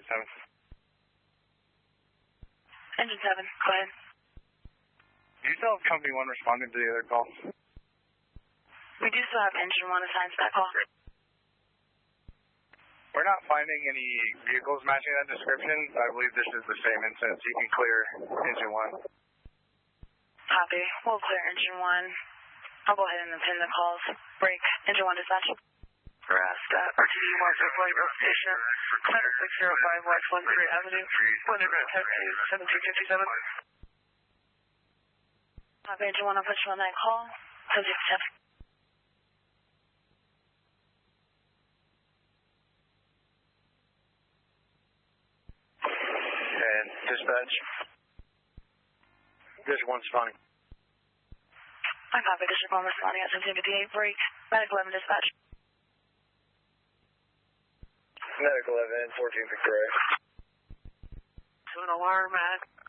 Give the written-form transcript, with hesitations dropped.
Engine 7. Engine 7, go ahead. Do you still have Company 1 responding to the other call? We do still have Engine 1 assigned to that call. We're not finding any vehicles matching that description. I believe this is the same incident, so you can clear Engine 1. Copy. We'll clear Engine 1. I'll go ahead and pin the calls. Break. Engine 1 dispatch. Harassed at RTD 1 Road Station, Center 605 West 13 Avenue, Winter Taxi 1757. Copy. Engine 1, I'll put you on that call. Subject accept. And dispatch. Engine 1's fine. I copy. District 1 responding at 1758. Break. Medic 11 dispatch. Medic 11, 14 Victoria. To an alarm at